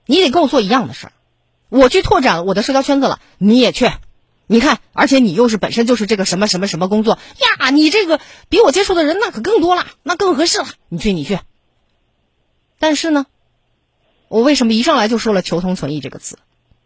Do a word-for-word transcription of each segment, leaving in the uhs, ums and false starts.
你得跟我做一样的事儿。我去拓展我的社交圈子了，你也去。你看，而且你又是本身就是这个什么什么什么工作呀，你这个比我接触的人那可更多了，那更合适了，你去你去。但是呢，我为什么一上来就说了求同存异这个词？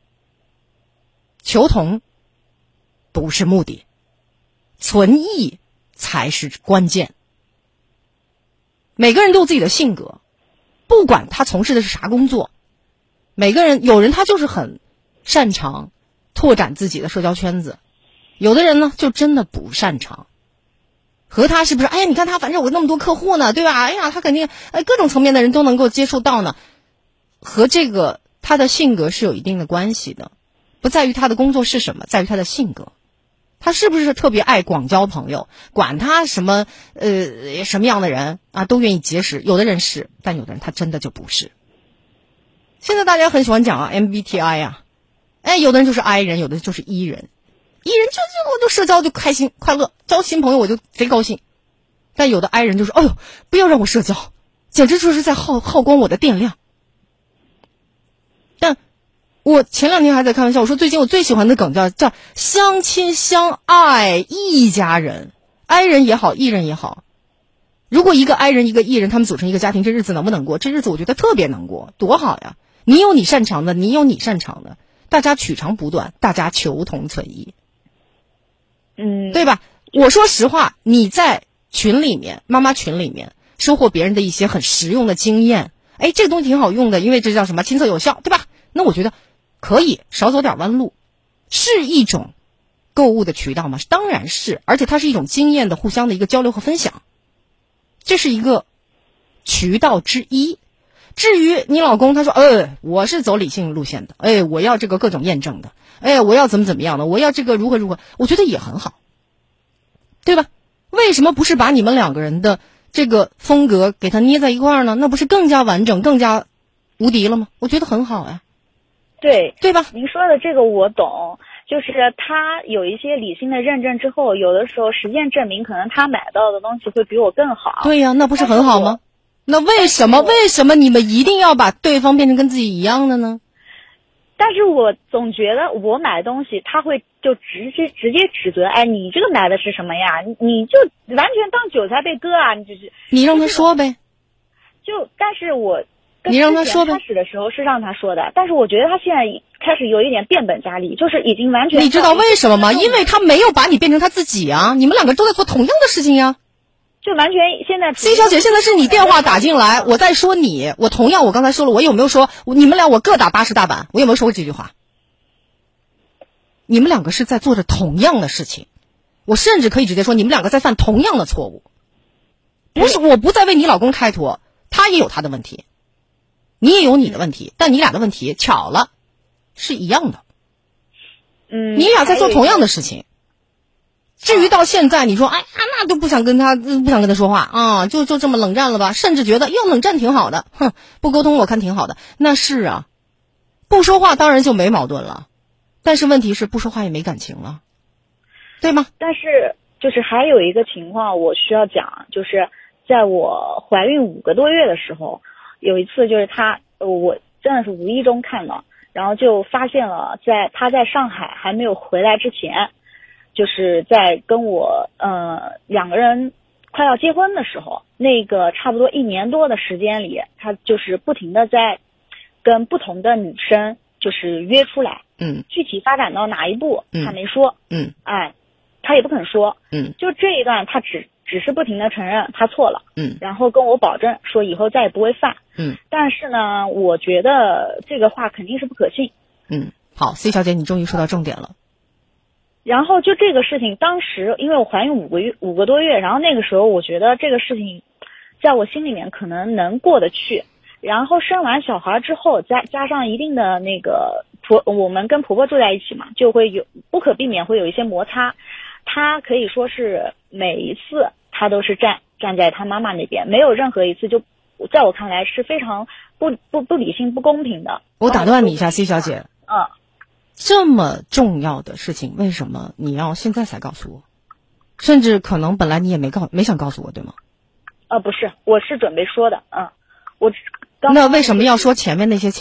求同不是目的，存异才是关键。每个人都有自己的性格，不管他从事的是啥工作，每个人有人他就是很擅长拓展自己的社交圈子，有的人呢就真的不擅长。和他是不是哎呀你看他反正有那么多客户呢，对吧？哎呀他肯定哎各种层面的人都能够接触到呢，和这个他的性格是有一定的关系的。不在于他的工作是什么，在于他的性格。他是不是特别爱广交朋友，管他什么呃什么样的人啊都愿意结识。有的人是，但有的人他真的就不是。现在大家很喜欢讲啊 M B T I 啊，哎有的人就是 I 人，有的就是 E 人。E 人就就我就社交就开心快乐，交新朋友我就贼高兴。但有的 I 人就是哎呦不要让我社交，简直就是在耗耗光我的电量。但我前两天还在开玩笑，我说最近我最喜欢的梗叫叫相亲相爱一家人。 I 人也好 E 人也好，如果一个 I 人一个 E 人他们组成一个家庭，这日子能不能过？这日子我觉得特别能过，多好呀。你有你擅长的，你有你擅长的，大家取长补短，大家求同存异， 嗯， 对吧？我说实话，你在群里面妈妈群里面收获别人的一些很实用的经验，哎这个东西挺好用的，因为这叫什么亲测有效，对吧？那我觉得可以少走点弯路，是一种购物的渠道吗？当然是，而且它是一种经验的互相的一个交流和分享，这是一个渠道之一。至于你老公他说呃我是走理性路线的，哎我要这个各种验证的，哎我要怎么怎么样的，我要这个如何如何，我觉得也很好，对吧？为什么不是把你们两个人的这个风格给它捏在一块儿呢？那不是更加完整更加无敌了吗？我觉得很好呀。 对对吧？ 您说的这个我懂，就是他有一些理性的认证之后，有的时候实践证明可能他买到的东西会比我更好。 对呀，那不是很好吗？那为什么为什么你们一定要把对方变成跟自己一样的呢？ 但是我总觉得我买东西他会就直接直接指责，哎你这个买的是什么呀，你你就完全当韭菜被割啊，你就是你让他说呗。 就但是我你让他说呗。 开始的时候是让他说的，但是我觉得他现在开始有一点变本加厉，就是已经完全。 你知道为什么吗？因为他没有把你变成他自己啊，你们两个都在做同样的事情呀。 就完全现在 C 小姐，现在是你电话打进来，我在说你，我同样我刚才说了，我有没有说你们俩我各打八十大板？我有没有说过这句话？你们两个是在做着同样的事情，我甚至可以直接说你们两个在犯同样的错误。不是，我不在为你老公开脱，他也有他的问题，你也有你的问题，但你俩的问题巧了是一样的。 嗯， 你俩在做同样的事情。至于到现在你说哎呀那就不想跟他不想跟他说话啊，就就这么冷战了吧，甚至觉得哟冷战挺好的，哼，不沟通我看挺好的。那是啊，不说话当然就没矛盾了，但是问题是不说话也没感情了，对吗？ 但是就是还有一个情况我需要讲，就是在我怀孕五个多月的时候，有一次就是他我真的是无意中看了，然后就发现了在他在上海还没有回来之前，就是在跟我呃两个人快要结婚的时候，那个差不多一年多的时间里，他就是不停的在跟不同的女生就是约出来， 嗯， 具体发展到哪一步嗯他没说， 嗯， 哎，他也不肯说， 嗯， 就这一段他只只是不停的承认他错了， 嗯， 然后跟我保证说以后再也不会犯， 嗯， 但是呢，我觉得这个话肯定是不可信， 嗯，好 ，C 小姐，你终于说到重点了。 然后就这个事情，当时因为我怀孕五个月五个多月，然后那个时候我觉得这个事情，在我心里面可能能过得去。然后生完小孩之后，加加上一定的那个婆，我们跟婆婆住在一起嘛，就会有不可避免会有一些摩擦。她可以说是每一次她都是站站在她妈妈那边，没有任何一次就在我看来是非常不不不理性、不公平的。 我打断你一下 ，C 小姐。 嗯。 这么重要的事情，为什么你要现在才告诉我？甚至可能本来你也没告没想告诉我，对吗？ 呃，不是，我是准备说的，嗯，我那为什么要说前面那些？